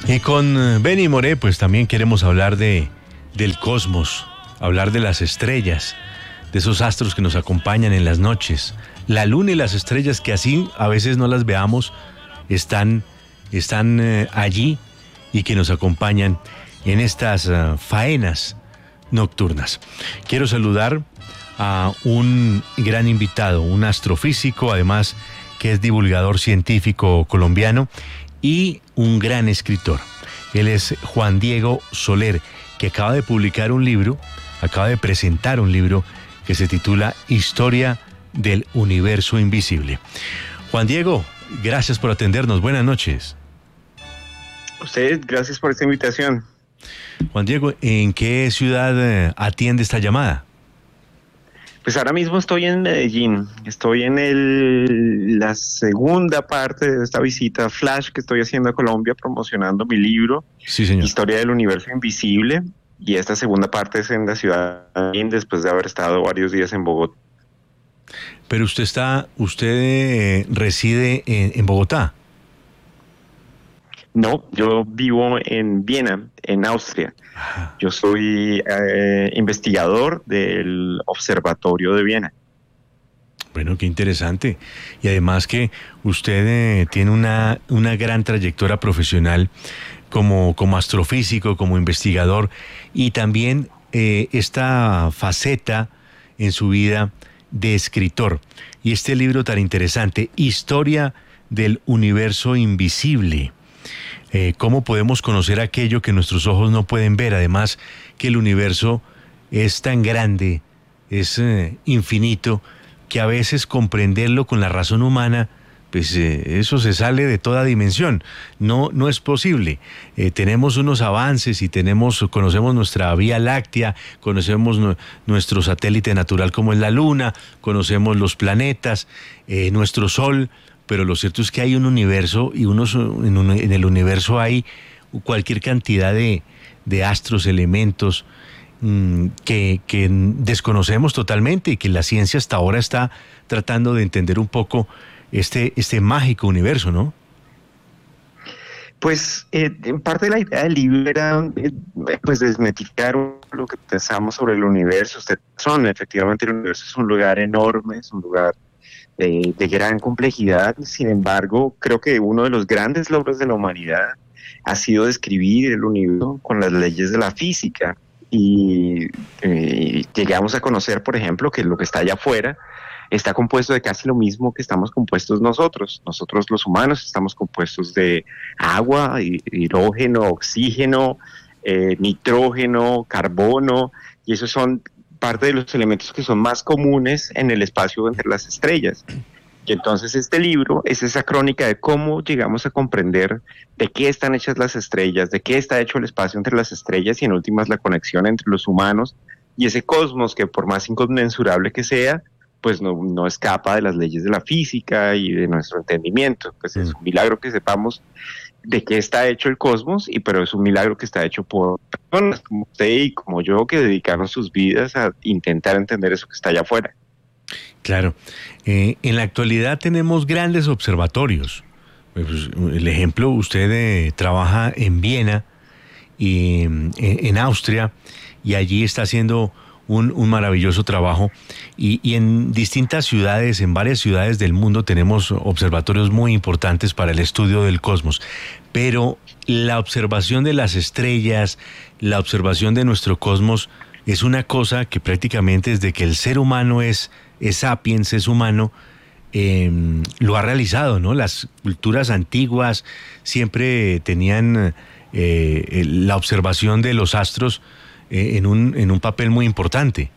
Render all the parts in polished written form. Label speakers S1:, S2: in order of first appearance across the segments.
S1: Y con Benny Moré, pues también queremos hablar del cosmos, hablar de las estrellas, de esos astros que nos acompañan en las noches. La luna y las estrellas, que así a veces no las veamos, están allí y que nos acompañan en estas faenas nocturnas. Quiero saludar a un gran invitado, un astrofísico, además que es divulgador científico colombiano y un gran escritor. Él es Juan Diego Soler, que acaba de publicar un libro, acaba de presentar un libro que se titula Historia del Universo Invisible. Juan Diego, gracias por atendernos. Buenas noches.
S2: Ustedes, gracias por esta invitación.
S1: Juan Diego, ¿en qué ciudad atiende esta llamada?
S2: Pues ahora mismo estoy en Medellín, estoy en la segunda parte de esta visita flash que estoy haciendo a Colombia promocionando mi libro,
S1: sí, señor.
S2: Historia del Universo Invisible, y esta segunda parte es en la ciudad de Medellín después de haber estado varios días en Bogotá.
S1: Pero usted reside en Bogotá.
S2: No, yo vivo en Viena, en Austria. Yo soy investigador del Observatorio de Viena.
S1: Bueno, qué interesante. Y además que usted tiene una gran trayectoria profesional como astrofísico, como investigador, y también esta faceta en su vida de escritor. Y este libro tan interesante, Historia del Universo Invisible. ¿Cómo podemos conocer aquello que nuestros ojos no pueden ver? Además que el universo es tan grande, es infinito, que a veces comprenderlo con la razón humana, pues eso se sale de toda dimensión. No es posible. Tenemos unos avances y conocemos nuestra Vía Láctea, conocemos nuestro satélite natural como es la Luna, conocemos los planetas, nuestro Sol. Pero lo cierto es que hay un universo y en el universo hay cualquier cantidad de astros, elementos que desconocemos totalmente y que la ciencia hasta ahora está tratando de entender un poco este mágico universo, ¿no?
S2: Pues en parte la idea del libro era pues desmitificar lo que pensamos sobre el universo. Efectivamente el universo es un lugar enorme, es un lugar de gran complejidad. Sin embargo, creo que uno de los grandes logros de la humanidad ha sido describir el universo con las leyes de la física y llegamos a conocer, por ejemplo, que lo que está allá afuera está compuesto de casi lo mismo que estamos compuestos nosotros. Nosotros los humanos estamos compuestos de agua, hidrógeno, oxígeno, nitrógeno, carbono, y esos son parte de los elementos que son más comunes en el espacio entre las estrellas. Y entonces este libro es esa crónica de cómo llegamos a comprender de qué están hechas las estrellas, de qué está hecho el espacio entre las estrellas y en últimas la conexión entre los humanos y ese cosmos que por más inconmensurable que sea, pues no escapa de las leyes de la física y de nuestro entendimiento. Pues es un milagro que sepamos de qué está hecho el cosmos, pero es un milagro que está hecho por personas como usted y como yo que dedicaron sus vidas a intentar entender eso que está allá afuera.
S1: Claro. En la actualidad tenemos grandes observatorios. Pues, el ejemplo, usted trabaja en Viena y en Austria, y allí está haciendo un maravilloso trabajo, y en distintas ciudades, en varias ciudades del mundo tenemos observatorios muy importantes para el estudio del cosmos, pero la observación de las estrellas, la observación de nuestro cosmos es una cosa que prácticamente desde que el ser humano es sapiens, es humano, lo ha realizado, ¿no? Las culturas antiguas siempre tenían la observación de los astros en un papel muy importante.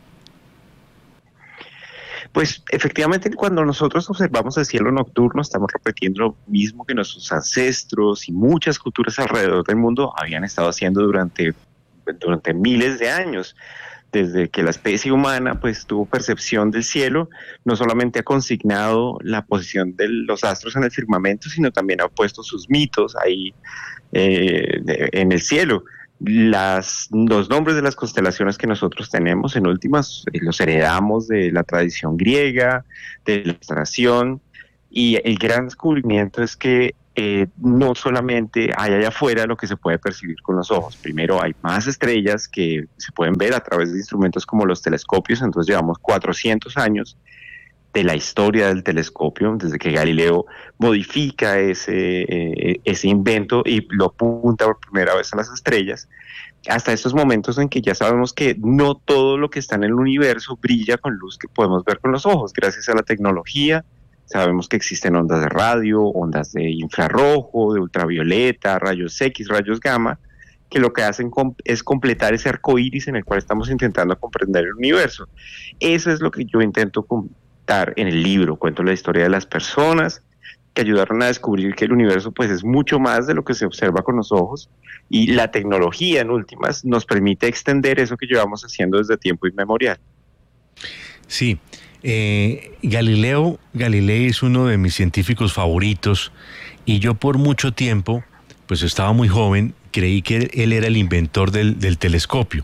S2: Pues efectivamente cuando nosotros observamos el cielo nocturno estamos repitiendo lo mismo que nuestros ancestros y muchas culturas alrededor del mundo habían estado haciendo durante miles de años. Desde que la especie humana pues tuvo percepción del cielo, no solamente ha consignado la posición de los astros en el firmamento, sino también ha puesto sus mitos ahí en el cielo. Los nombres de las constelaciones que nosotros tenemos, en últimas, los heredamos de la tradición griega, de la ilustración, y el gran descubrimiento es que no solamente hay allá afuera lo que se puede percibir con los ojos. Primero, hay más estrellas que se pueden ver a través de instrumentos como los telescopios. Entonces llevamos 400 años de la historia del telescopio, desde que Galileo modifica ese invento y lo apunta por primera vez a las estrellas, hasta estos momentos en que ya sabemos que no todo lo que está en el universo brilla con luz que podemos ver con los ojos. Gracias a la tecnología, sabemos que existen ondas de radio, ondas de infrarrojo, de ultravioleta, rayos X, rayos gamma, que lo que hacen es completar ese arco iris en el cual estamos intentando comprender el universo. Eso es lo que yo intento contar en el libro. Cuento la historia de las personas que ayudaron a descubrir que el universo pues es mucho más de lo que se observa con los ojos, y la tecnología en últimas nos permite extender eso que llevamos haciendo desde tiempo inmemorial.
S1: Sí, Galileo Galilei es uno de mis científicos favoritos, y yo por mucho tiempo, pues estaba muy joven, creí que él era el inventor del telescopio.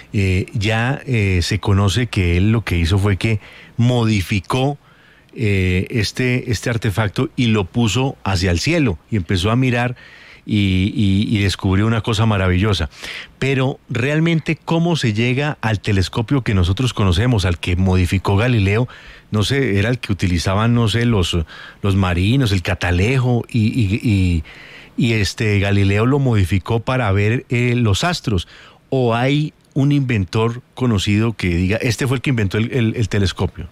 S1: Se conoce que él lo que hizo fue que modificó este artefacto y lo puso hacia el cielo y empezó a mirar y descubrió una cosa maravillosa. Pero realmente, ¿cómo se llega al telescopio que nosotros conocemos, al que modificó Galileo? No sé, era el que utilizaban, no sé, los marinos, el catalejo, y Galileo lo modificó para ver los astros. ¿O hay un inventor conocido que diga, este fue el que inventó el telescopio?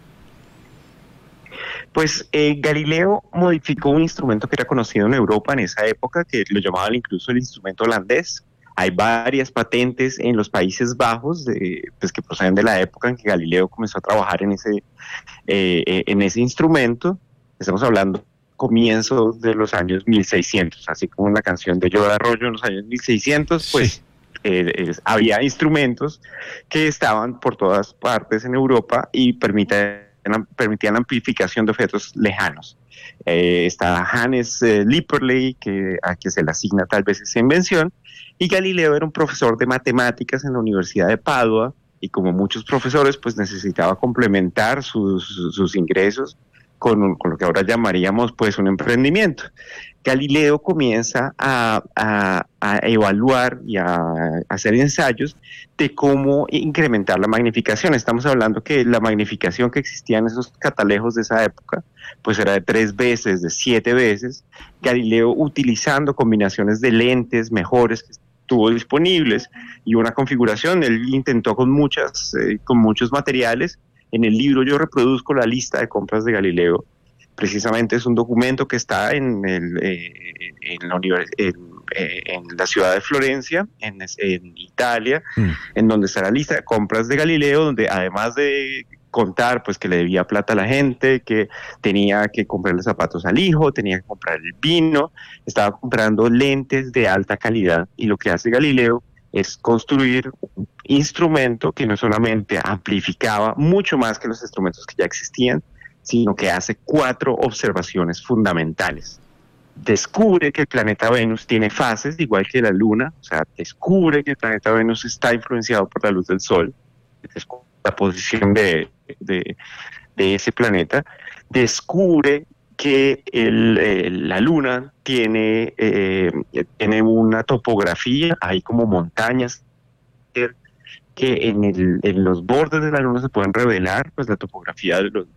S2: Pues Galileo modificó un instrumento que era conocido en Europa en esa época, que lo llamaban incluso el instrumento holandés. Hay varias patentes en los Países Bajos pues que proceden de la época en que Galileo comenzó a trabajar en ese instrumento. Estamos hablando comienzos de los años 1600, así como en la canción de Yo de Arroyo en los años 1600, pues había instrumentos que estaban por todas partes en Europa y permitían la amplificación de objetos lejanos. Está Hannes Lipperley, a quien se le asigna tal vez esa invención, y Galileo era un profesor de matemáticas en la Universidad de Padua, y como muchos profesores, pues necesitaba complementar sus ingresos con lo que ahora llamaríamos pues un emprendimiento. Galileo comienza a evaluar y a hacer ensayos de cómo incrementar la magnificación. Estamos hablando que la magnificación que existía en esos catalejos de esa época pues era de 3 veces, de 7 veces. Galileo, utilizando combinaciones de lentes mejores que tuvo disponibles y una configuración, él intentó con muchos materiales. En el libro yo reproduzco la lista de compras de Galileo. Precisamente es un documento que está en la ciudad de Florencia, en Italia, en donde está la lista de compras de Galileo, donde además de contar pues que le debía plata a la gente, que tenía que comprarle zapatos al hijo, tenía que comprar el vino, estaba comprando lentes de alta calidad, y lo que hace Galileo es construir un instrumento que no solamente amplificaba mucho más que los instrumentos que ya existían, sino que hace 4 observaciones fundamentales. Descubre que el planeta Venus tiene fases igual que la Luna, o sea, descubre que el planeta Venus está influenciado por la luz del Sol, descubre la posición de ese planeta, descubre que la Luna tiene una topografía, hay como montañas que en los bordes de la Luna se pueden revelar pues la topografía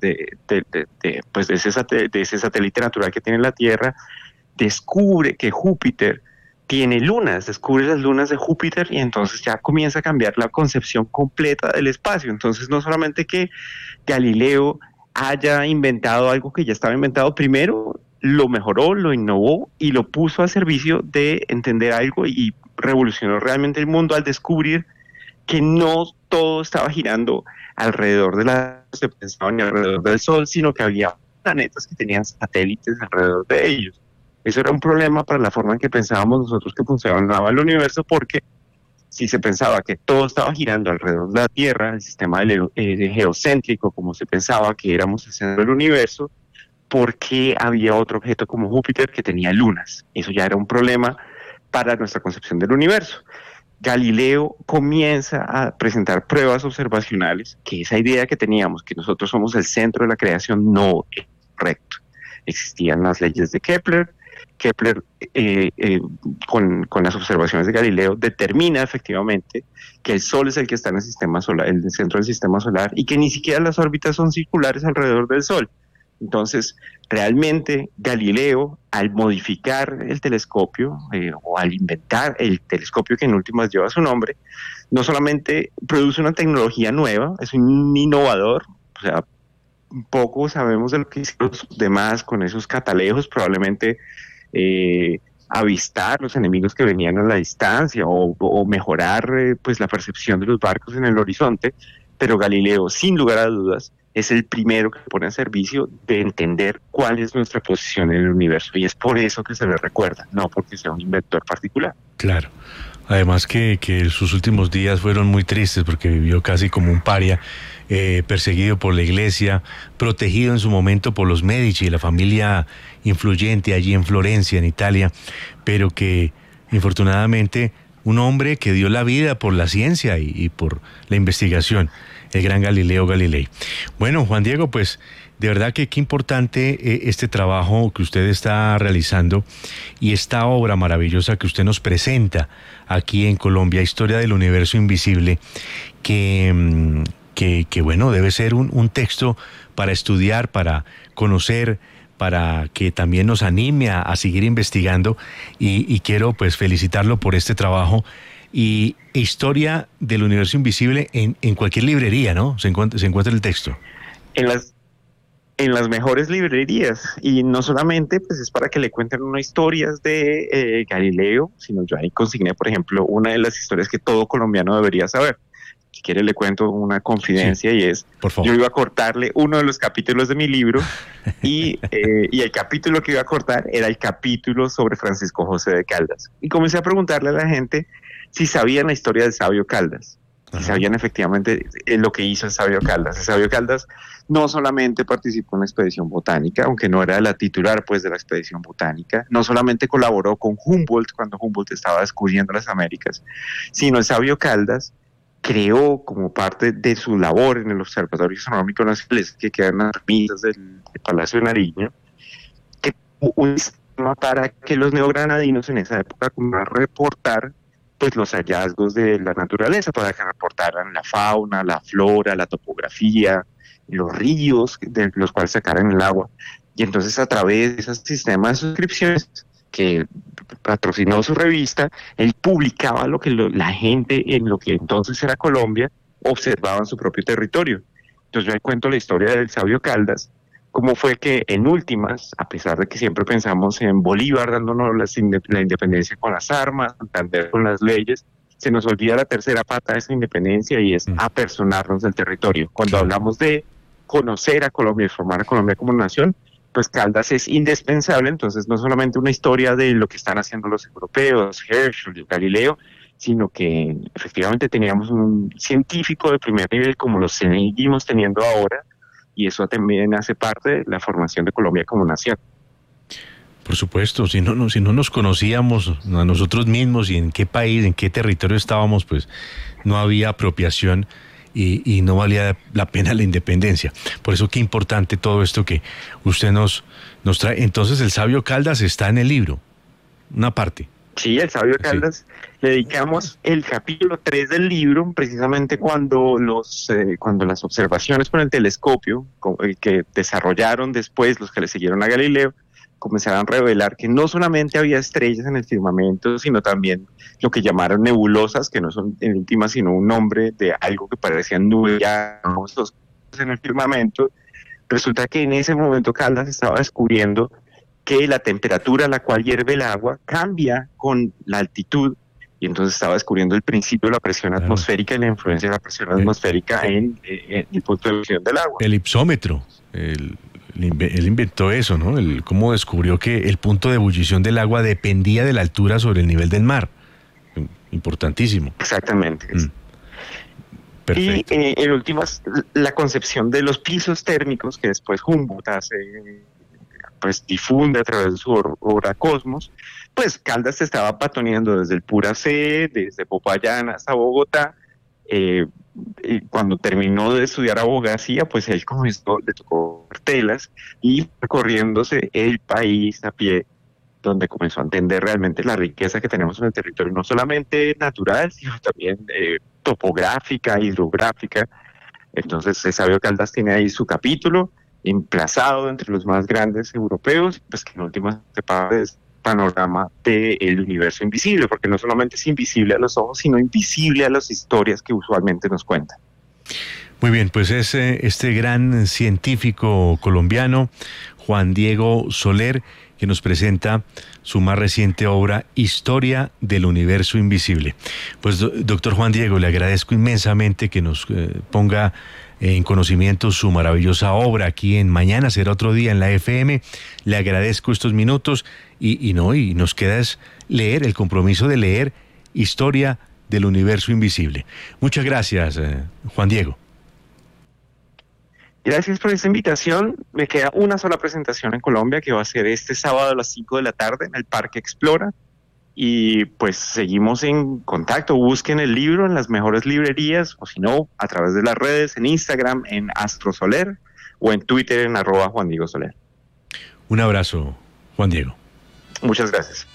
S2: de ese satélite natural que tiene la Tierra. Descubre que Júpiter tiene lunas, descubre las lunas de Júpiter, y entonces ya comienza a cambiar la concepción completa del espacio. Entonces no solamente que Galileo haya inventado algo que ya estaba inventado, primero lo mejoró, lo innovó y lo puso al servicio de entender algo, y revolucionó realmente el mundo al descubrir que no todo estaba girando alrededor de se pensaba ni alrededor del Sol, sino que había planetas que tenían satélites alrededor de ellos. Eso era un problema para la forma en que pensábamos nosotros que funcionaba el universo, porque si se pensaba que todo estaba girando alrededor de la Tierra, el sistema geocéntrico, como se pensaba que éramos el centro del universo, ¿por qué había otro objeto como Júpiter que tenía lunas? Eso ya era un problema para nuestra concepción del universo. Galileo comienza a presentar pruebas observacionales que esa idea que teníamos, que nosotros somos el centro de la creación, no es correcto. Existían las leyes de Kepler, Kepler, con las observaciones de Galileo, determina efectivamente que el Sol es el que está en el sistema solar, en el centro del sistema solar, y que ni siquiera las órbitas son circulares alrededor del Sol. Entonces, realmente Galileo, al modificar el telescopio o al inventar el telescopio que en últimas lleva su nombre, no solamente produce una tecnología nueva, es un innovador, o sea, poco sabemos de lo que hicieron los demás con esos catalejos, probablemente avistar los enemigos que venían a la distancia o mejorar pues la percepción de los barcos en el horizonte, pero Galileo, sin lugar a dudas, es el primero que pone a servicio de entender cuál es nuestra posición en el universo, y es por eso que se le recuerda, no porque sea un inventor particular.
S1: Claro. Además que sus últimos días fueron muy tristes porque vivió casi como un paria, perseguido por la iglesia, protegido en su momento por los Medici, la familia influyente allí en Florencia, en Italia, pero que infortunadamente un hombre que dio la vida por la ciencia y por la investigación, el gran Galileo Galilei. Bueno, Juan Diego, pues de verdad que qué importante este trabajo que usted está realizando y esta obra maravillosa que usted nos presenta aquí en Colombia, Historia del Universo Invisible, que bueno, debe ser un texto para estudiar, para conocer, para que también nos anime a seguir investigando, y quiero pues felicitarlo por este trabajo. Y Historia del Universo Invisible en cualquier librería, ¿no? Se encuentra el texto.
S2: En las mejores librerías, y no solamente pues es para que le cuenten unas historias de Galileo, sino yo ahí consigné, por ejemplo, una de las historias que todo colombiano debería saber. Si quiere le cuento una confidencia, sí, y es, por favor. Yo iba a cortarle uno de los capítulos de mi libro y el capítulo que iba a cortar era el capítulo sobre Francisco José de Caldas, y comencé a preguntarle a la gente si sabían la historia del sabio Caldas, si sabían efectivamente lo que hizo el sabio Caldas. El sabio Caldas no solamente participó en la expedición botánica, aunque no era la titular pues de la expedición botánica, no solamente colaboró con Humboldt cuando Humboldt estaba descubriendo las Américas, sino el sabio Caldas creó como parte de su labor en el Observatorio Astronómico Nacional, que queda en las ermitas del Palacio de Nariño, un sistema para que los neogranadinos en esa época pudieran reportar pues los hallazgos de la naturaleza, para que reportaran la fauna, la flora, la topografía, los ríos de los cuales sacaran el agua. Y entonces, a través de ese sistema de suscripciones que patrocinó su revista, él publicaba lo que la gente en lo que entonces era Colombia observaba en su propio territorio. Entonces yo ahí cuento la historia del sabio Caldas, cómo fue que en últimas, a pesar de que siempre pensamos en Bolívar dándonos la independencia con las armas, Santander con las leyes, se nos olvida la tercera pata de esa independencia, y es apersonarnos del territorio. Cuando hablamos de conocer a Colombia y formar a Colombia como nación, pues Caldas es indispensable. Entonces no solamente una historia de lo que están haciendo los europeos, Herschel, Galileo, sino que efectivamente teníamos un científico de primer nivel como lo seguimos teniendo ahora, y eso también hace parte de la formación de Colombia como nación.
S1: Por supuesto, si no nos conocíamos a nosotros mismos y en qué país, en qué territorio estábamos, pues no había apropiación y no valía la pena la independencia. Por eso qué importante todo esto que usted nos trae. Entonces el sabio Caldas está en el libro, una parte.
S2: Sí, el sabio Caldas, sí. Le dedicamos el capítulo 3 del libro, precisamente cuando las observaciones con el telescopio que desarrollaron después los que le siguieron a Galileo, comenzaron a revelar que no solamente había estrellas en el firmamento, sino también lo que llamaron nebulosas, que no son en última sino un nombre de algo que parecían nubes en el firmamento. Resulta que en ese momento Caldas estaba descubriendo que la temperatura a la cual hierve el agua cambia con la altitud, y entonces estaba descubriendo el principio de la presión atmosférica y la influencia de la presión atmosférica en el punto de ebullición del agua.
S1: El hipsómetro, él inventó eso, ¿no? Cómo descubrió que el punto de ebullición del agua dependía de la altura sobre el nivel del mar. Importantísimo.
S2: Exactamente.
S1: Perfecto.
S2: Y en últimas, la concepción de los pisos térmicos que después Humboldt pues difunde a través de su obra Cosmos, pues Caldas se estaba patoneando desde el Pura C, desde Popayán hasta Bogotá. Y cuando terminó de estudiar abogacía, pues él le tocó telas y recorriéndose el país a pie, donde comenzó a entender realmente la riqueza que tenemos en el territorio, no solamente natural, sino también topográfica, hidrográfica. Entonces, Sabio Caldas tiene ahí su capítulo, emplazado entre los más grandes europeos, pues que en últimas es panorama del universo invisible, porque no solamente es invisible a los ojos, sino invisible a las historias que usualmente nos cuentan.
S1: Muy bien, pues es este gran científico colombiano, Juan Diego Soler, que nos presenta su más reciente obra, Historia del Universo Invisible. Pues, doctor Juan Diego, le agradezco inmensamente que nos ponga en conocimiento su maravillosa obra aquí en Mañana Será Otro Día en la FM. Le agradezco estos minutos y nos queda es leer, el compromiso de leer Historia del Universo Invisible. Muchas gracias, Juan Diego.
S2: Gracias por esta invitación. Me queda una sola presentación en Colombia que va a ser este sábado a las 5 de la tarde en el Parque Explora. Y pues seguimos en contacto. Busquen el libro en las mejores librerías o si no, a través de las redes, en Instagram, en Astro Soler o en Twitter en @Juan Diego Soler.
S1: Un abrazo, Juan Diego.
S2: Muchas gracias.